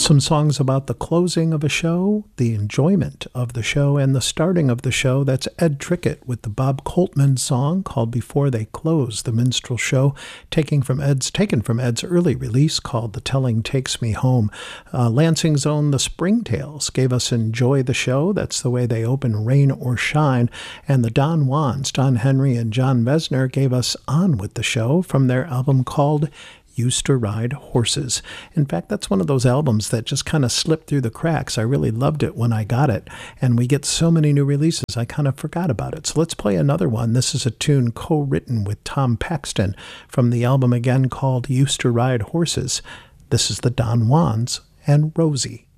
Some songs about the closing of a show, the enjoyment of the show, and the starting of the show. That's Ed Trickett with the Bob Coltman song called Before They Close the Minstrel Show, taken from Ed's early release called The Telling Takes Me Home. Lansing's own The Springtails gave us Enjoy the Show. That's the way they open Rain or Shine. And the Don Juans, Don Henry and John Mesner, gave us On with the Show from their album called Used to Ride Horses. In fact, that's one of those albums that just kind of slipped through the cracks. I really loved it when I got it, and we get so many new releases, I kind of forgot about it. So let's play another one. This is a tune co-written with Tom Paxton from the album again called Used to Ride Horses. This is the Don Juans and Rosie.